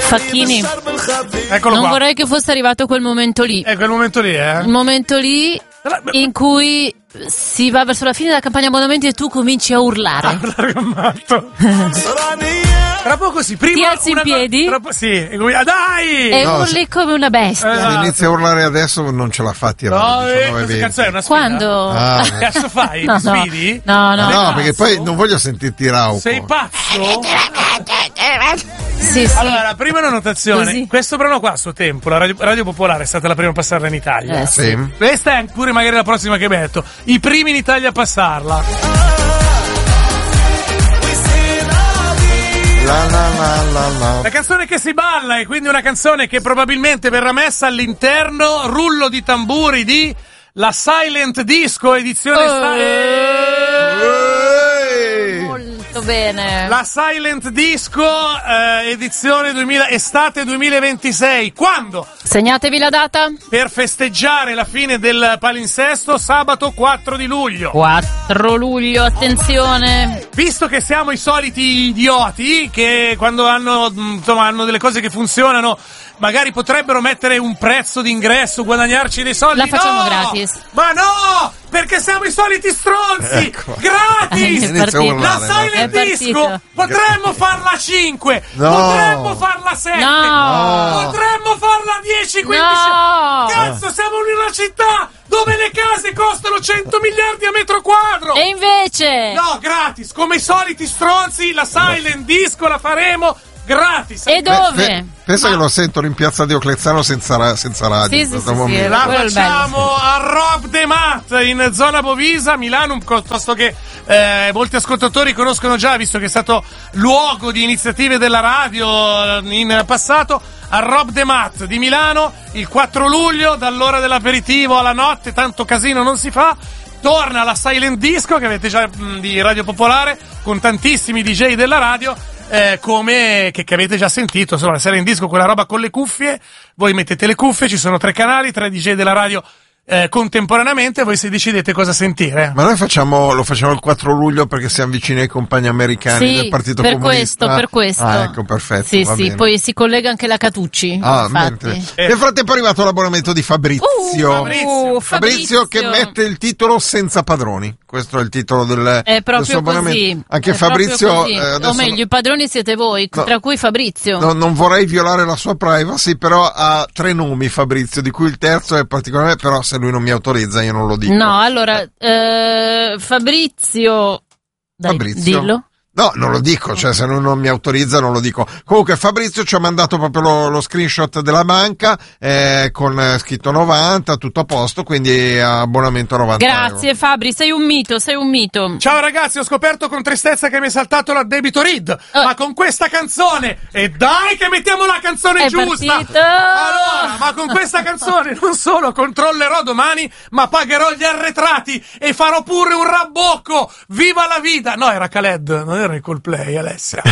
Facchini, Eccolo non qua. vorrei che fosse arrivato quel momento lì. Quel momento lì, Il momento lì in cui si va verso la fine della campagna abbonamenti e tu cominci a urlare. Tra poco sì, prima Ti alzi in piedi? Dai! E urli come una bestia. Se inizia a urlare adesso non ce l'ha fatti. Questa canzone è una sfida. Quando? Che cazzo fai? No, Sfidi? No, perché poi non voglio sentirti rauco. Sei pazzo? Sì. Allora, la prima notazione. Così. Questo brano qua a suo tempo, la Radio Popolare è stata la prima a passarla in Italia. Sì. Questa è pure magari la prossima che metto. I primi in Italia a passarla. La canzone che si balla è quindi una canzone che probabilmente verrà messa all'interno rullo di tamburi di la Silent Disco edizione Molto bene. La Silent Disco edizione estate 2026. Quando? Segnatevi la data. Per festeggiare la fine del palinsesto, sabato 4 di luglio. 4 luglio, attenzione. Visto che siamo i soliti idioti che quando hanno delle cose che funzionano magari potrebbero mettere un prezzo d'ingresso, guadagnarci dei soldi. La facciamo gratis. Ma no! Perché siamo i soliti stronzi! Ecco. Gratis! La Silent Disco! Potremmo farla 5! No. Potremmo farla 7! No. Potremmo farla 10, 15! No. Cazzo, siamo in una città dove le case costano 100 miliardi a metro quadro! E invece? No, gratis! Come i soliti stronzi, la Silent Disco la faremo gratis! E dove? Pensa che lo sentono in piazza Diocleziano senza radio. Sì, momento. La quello è il facciamo a Rob de Mat in zona Bovisa, Milano, piuttosto che molti ascoltatori conoscono già, visto che è stato luogo di iniziative della radio in passato. A Rob de Mat di Milano il 4 luglio, dall'ora dell'aperitivo alla notte, tanto casino non si fa. Torna la Silent Disco che avete già di Radio Popolare con tantissimi DJ della radio. Come che avete già sentito, insomma, la Silent Disco, quella roba con le cuffie, voi mettete le cuffie, ci sono 3 canali, 3 DJ della radio contemporaneamente, voi se decidete cosa sentire. Ma noi lo facciamo il 4 luglio perché siamo vicini ai compagni americani del Partito Comunista. Per questo. Ah, ecco, perfetto. Sì, bene. poi si collega anche la Catucci. Mentre. Nel frattempo è arrivato l'abbonamento di Fabrizio. Fabrizio che mette il titolo senza padroni. Questo è il titolo del suo abbonamento. Così. Anche è Fabrizio, o meglio, i padroni siete voi, tra cui Fabrizio. No, non vorrei violare la sua privacy, però ha 3 nomi Fabrizio, di cui il terzo è particolarmente, però se lui non mi autorizza io non lo dico. No, allora, Fabrizio. Dai, dillo. No, non lo dico, cioè se non mi autorizza non lo dico. Comunque Fabrizio ci ha mandato proprio lo screenshot della banca con scritto 90, tutto a posto, quindi abbonamento 90 Grazie euro. Fabri, sei un mito. Ciao ragazzi, ho scoperto con tristezza che mi è saltato l'addebito RID, ma con questa canzone, e dai che mettiamo la canzone giusta! Allora, ma con questa canzone non solo controllerò domani, ma pagherò gli arretrati e farò pure un rabbocco! Viva la vita! No, era Khaled, non era i Coldplay, Alessia.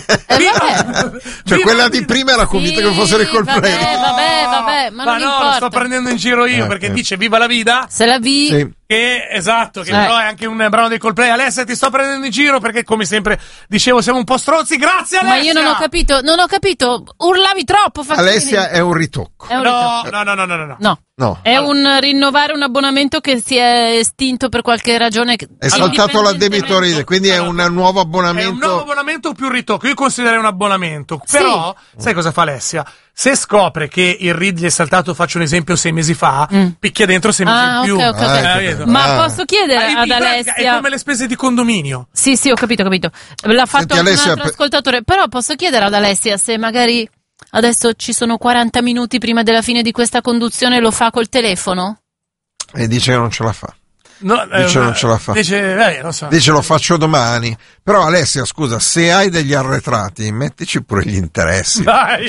Cioè quella di prima era convinta che fossero i Coldplay. Vabbè, ma non no, importa. lo sto prendendo in giro io perché dice viva la vita. Se la vi. Sì. Che però è anche un brano dei Coldplay. Alessia, ti sto prendendo in giro perché come sempre dicevo siamo un po' stronzi. Grazie Alessia. Ma io non ho capito, urlavi troppo. Alessia è un ritocco. No. È un rinnovare un abbonamento che si è estinto per qualche ragione. È saltato l'addebito RID, quindi è un nuovo abbonamento. È un nuovo abbonamento più ritocco. Io considererei un abbonamento. Però, sai cosa fa Alessia? Se scopre che il RID gli è saltato, faccio un esempio, 6 mesi fa, picchia dentro 6 mesi in più. Okay. Ma posso chiedere ad Alessia? È come le spese di condominio. Sì, ho capito. L'ha fatto anche un altro ascoltatore. Però posso chiedere ad Alessia se magari adesso ci sono 40 minuti prima della fine di questa conduzione, lo fa col telefono? E dice che non ce la fa. No, Dice non ce la fa. Non so. Dice lo faccio domani. Però Alessia, scusa, se hai degli arretrati, mettici pure gli interessi. Dai.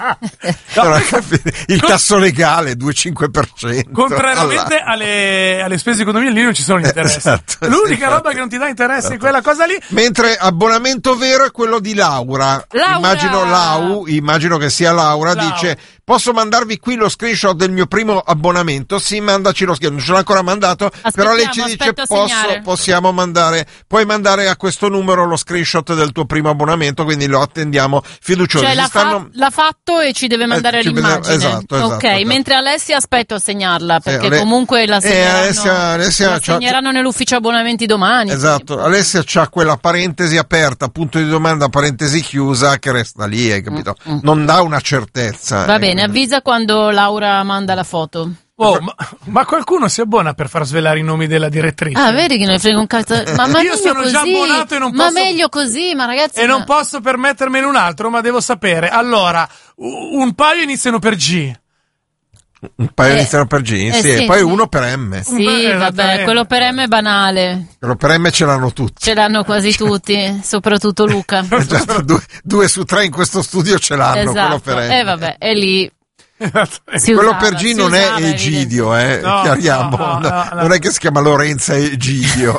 Il tasso legale 2,5%. Contrariamente alle spese di condominio, lì non ci sono gli interessi. Esatto, l'unica roba che non ti dà interessi è quella cosa lì. Mentre abbonamento vero è quello di Laura. Immagino che sia Laura. Dice posso mandarvi qui lo screenshot del mio primo abbonamento? Sì, mandaci lo screenshot, non ce l'ho ancora mandato, però lei ci dice possiamo mandare, puoi mandare a questo numero lo screenshot del tuo primo abbonamento, quindi lo attendiamo fiduciosi. Cioè l'ha fatto e ci deve mandare l'immagine. Esatto, ok, mentre Alessia aspetto a segnarla, perché comunque la segneranno nell'ufficio abbonamenti domani. Esatto, Alessia c'ha quella parentesi aperta, punto di domanda, parentesi chiusa, che resta lì, hai capito? Non dà una certezza. Va bene, avvisa quando Laura manda la foto. Oh, ma qualcuno si abbona per far svelare i nomi della direttrice? Ah, vedi che ne frega un cazzo. Ma io sono così, già abbonato e non posso. Ma meglio così, ma ragazzi. E non posso permettermene un altro, ma devo sapere. Allora, un paio iniziano per G. Un paio iniziano per G, sì, e poi uno per M. Sì, vabbè, quello per M è banale. Quello per M ce l'hanno tutti. Ce l'hanno quasi tutti, soprattutto Luca. Due su tre in questo studio ce l'hanno, quello per M. Vabbè, è lì. Quello per G non è Egidio, chiariamo. Non è che si chiama Lorenza Egidio.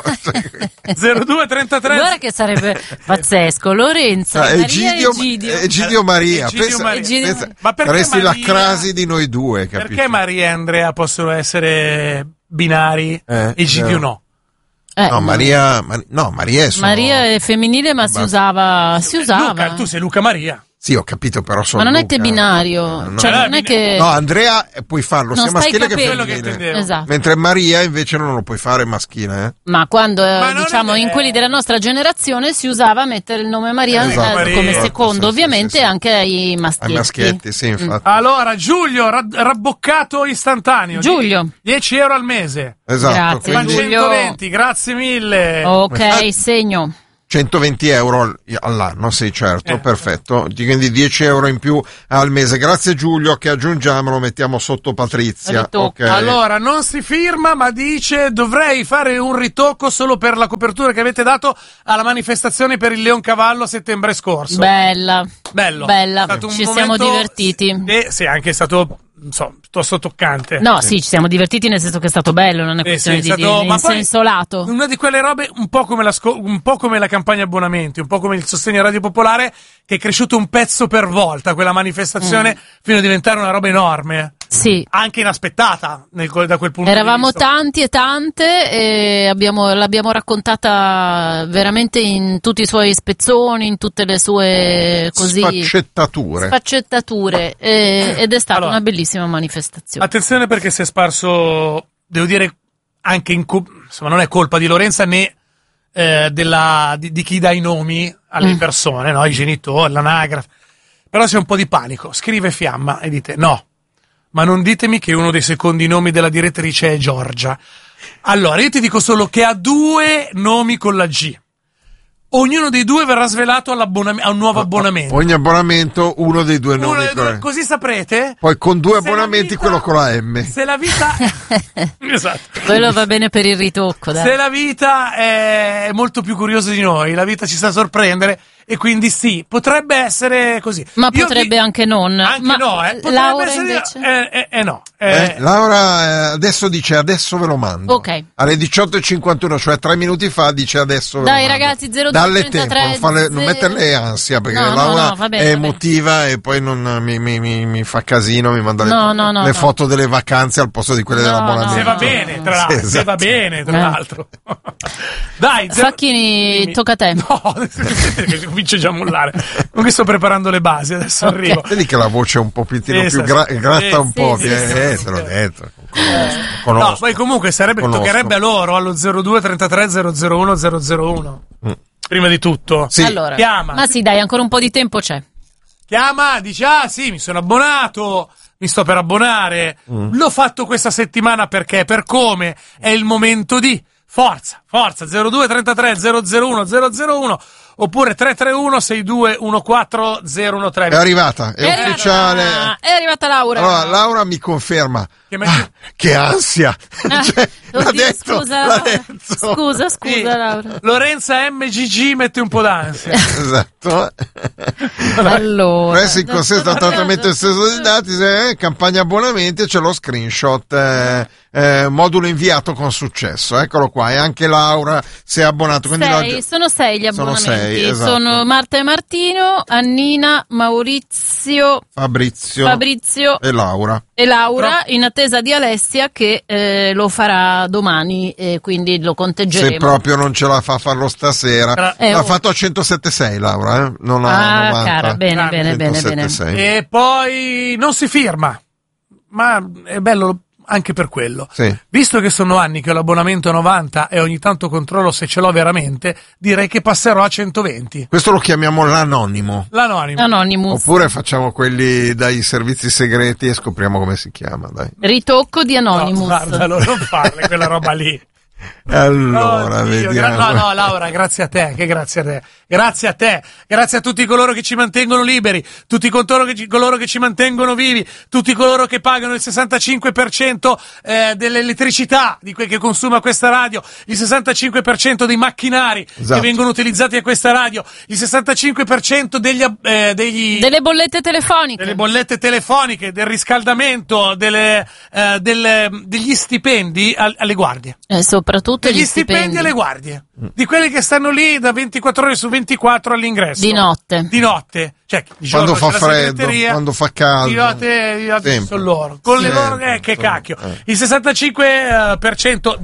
0233. Guarda che sarebbe pazzesco, Lorenza Egidio Maria. Ma perché saresti la crasi di noi due, capito? Perché Maria e Andrea possono essere binari, Egidio no? No, Maria è solo... Maria è femminile, ma si usava. Luca, tu sei Luca Maria. Sì, ho capito, però sono. Ma non Luca. è che binario. Non è che. No, Andrea puoi farlo sia maschile che femminile. Esatto. Mentre Maria invece non lo puoi fare maschile. Ma quando diciamo in quelli della nostra generazione si usava mettere il nome Maria come secondo, ovviamente anche ai maschietti. Ai maschietti, sì, infatti. Allora, Giulio, rabboccato istantaneo. Giulio. 10 euro al mese. Esatto. Grazie, quindi... 120, grazie mille. Ok, segno. 120 euro all'anno, sì, certo, perfetto. Quindi 10 euro in più al mese. Grazie Giulio, che aggiungiamo, lo mettiamo sotto Patrizia. Okay. Allora, non si firma, ma dice: dovrei fare un ritocco solo per la copertura che avete dato alla manifestazione per il Leoncavallo a settembre scorso. Bello. Ci siamo divertiti. Sì, anche stato piuttosto toccante. No, sì, ci siamo divertiti nel senso che è stato bello, non è questione di in senso lato. Una di quelle robe un po' come la campagna abbonamenti, un po' come il sostegno a Radio Popolare, che è cresciuto un pezzo per volta, quella manifestazione, fino a diventare una roba enorme. Sì. Anche inaspettata da quel punto Eravamo di vista. tanti e tante e l'abbiamo raccontata veramente in tutti i suoi spezzoni, in tutte le sue sfaccettature ed è stata una bellissima manifestazione. Attenzione, perché si è sparso, devo dire, anche insomma, non è colpa di Lorenza né di chi dà i nomi alle persone, no? I genitori, l'anagrafe. Però c'è un po' di panico. Scrive Fiamma e dite: no, ma non ditemi che uno dei secondi nomi della direttrice è Giorgia. Allora, io ti dico solo che ha 2 nomi con la G. Ognuno dei 2 verrà svelato a un nuovo abbonamento. Ogni abbonamento, uno dei 2 nomi. Così saprete. Poi con 2 abbonamenti quello con la M. Se la vita... Esatto. Quello va bene per il ritocco, dai. Se la vita è molto più curiosa di noi, la vita ci sa sorprendere, e quindi sì, potrebbe essere così. Ma potrebbe anche non. Potrebbe Laura essere, invece? no. Laura adesso dice: adesso ve lo mando. Ok. Alle 18:51, cioè 3 minuti fa, dice: adesso ve lo mando. Dai ragazzi, 0233. Dalle tempo, non metterle ansia, perché Laura è emotiva e poi non mi fa casino, mi manda le foto delle vacanze al posto di quelle dell'abbonamento. Se va bene, tra l'altro. Esatto. Se va bene, tra l'altro. Dai, Facchini, tocca a te. No, comincio già a mollare. Comunque sto preparando le basi, adesso arrivo. Vedi che la voce è un po' più gratta un po'. Te l'ho detto. Conosco. No, poi comunque toccherebbe a loro, allo 0233 001 001. Prima di tutto. Sì. Allora, chiama. Ma sì, dai, ancora un po' di tempo c'è. Chiama, dice: sì, mi sono abbonato, mi sto per abbonare. L'ho fatto questa settimana perché, per come è il momento di forza 0233 001 001 oppure 331 6214 013. È arrivata, è ufficiale. È arrivata Laura. Allora, Laura mi conferma. Che ansia. L'ha detto. Scusa, sì. Laura. Lorenza MGG mette un po' d'ansia. Esatto. Allora, Pressing consente trattamento esteso dei dati, campagna abbonamenti, c'è lo screenshot, modulo inviato con successo, eccolo qua, e anche Laura si è abbonato. Quindi sono 6 gli abbonamenti, sono 6, esatto. Sono Marta e Martino, Annina, Maurizio, Fabrizio e Laura, in attesa di Alessia che lo farà domani, e quindi lo conteggeremo. Se proprio non ce la fa a farlo stasera. L'ha fatto a 107,6 Laura, non ha 90. Cara, bene. E poi non si firma, ma è bello anche per quello. Sì. Visto che sono anni che ho l'abbonamento a 90 e ogni tanto controllo se ce l'ho veramente, direi che passerò a 120. Questo lo chiamiamo l'anonimo. Anonymous. Oppure facciamo quelli dai servizi segreti e scopriamo come si chiama, dai. Ritocco di Anonymous. No, guarda, non farle quella roba lì. Allora, vediamo. No, Laura, grazie a te, grazie a te, grazie a tutti coloro che ci mantengono liberi, tutti coloro che ci mantengono vivi, tutti coloro che pagano il 65% dell'elettricità di quel che consuma questa radio, il 65% dei macchinari che vengono utilizzati a questa radio, il 65% delle bollette telefoniche, del riscaldamento, degli stipendi alle guardie. Soprattutto gli stipendi alle guardie, di quelli che stanno lì da 24 ore su 24 all'ingresso. Di notte. Cioè, quando fa freddo, quando fa caldo. Di notte sono loro. Con le loro, che cacchio. Il 65%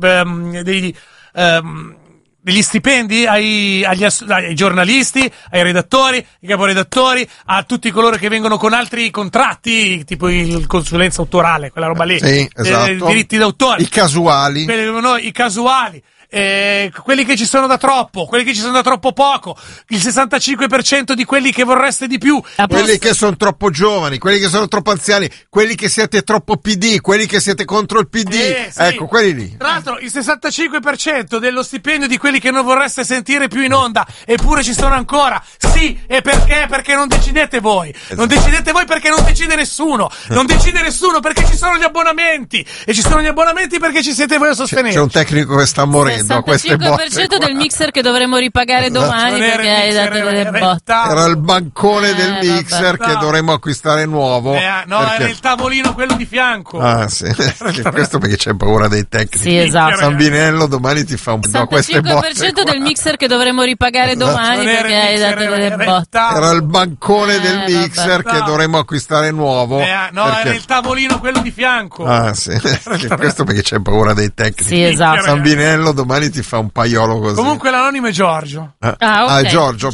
degli stipendi ai giornalisti, ai redattori, ai caporedattori, a tutti coloro che vengono con altri contratti, tipo il consulenza autorale, quella roba lì, sì, esatto. Diritti d'autore, i casuali, i casuali. Quelli che ci sono da troppo, quelli che ci sono da troppo poco, il 65% di quelli che vorreste di più, quelli che sono troppo giovani, quelli che sono troppo anziani, quelli che siete troppo PD, quelli che siete contro il PD, sì. Ecco, quelli lì. Tra l'altro il 65% dello stipendio di quelli che non vorreste sentire più in onda, eppure ci sono ancora. Sì, e perché? Perché non decidete voi. Esatto. Non decidete voi perché non decide nessuno. Non decide nessuno perché ci sono gli abbonamenti. E ci sono gli abbonamenti perché ci siete voi a sostenere. C'è un tecnico che sta morendo. Il 65% del mixer che dovremo ripagare domani perché hai dato delle botte. Era il bancone del mixer che dovremmo acquistare nuovo. Era il tavolino quello di fianco. Ah, sì. Questo perché c'è paura dei tecnici. Sì, esatto. Sambinello domani ti fa un po' queste botte. Il 65% del mixer che dovremo ripagare domani perché hai dato delle botte. Era il bancone del mixer che dovremmo acquistare nuovo. Era il tavolino quello di fianco. Ah, sì. Questo perché c'è paura dei tecnici. Sì, esatto. Sambinello domani ti fa un paiolo così. Comunque l'anonimo è Giorgio. Okay. Giorgio.